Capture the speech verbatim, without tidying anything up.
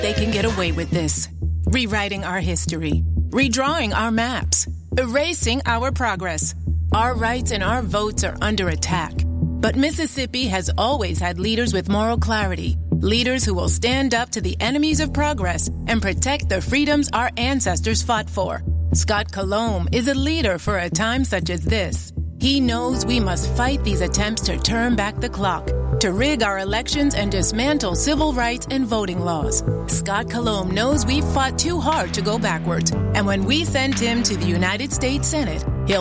They can get away with this. Rewriting our history, redrawing our maps, erasing our progress. Our rights and our votes are under attack. But Mississippi has always had leaders with moral clarity, leaders who will stand up to the enemies of progress and protect the freedoms our ancestors fought for. Scott Colomb is a leader for a time such as this. He knows we must fight these attempts to turn back the clock, to rig our elections and dismantle civil rights and voting laws. Scott Colomb knows we've fought too hard to go backwards, and when we send him to the United States Senate, he'll